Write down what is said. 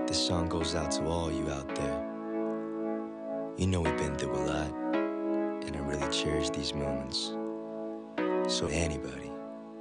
This song goes out to all you out there. You know we've been through a lot, and I really cherish these moments. So anybody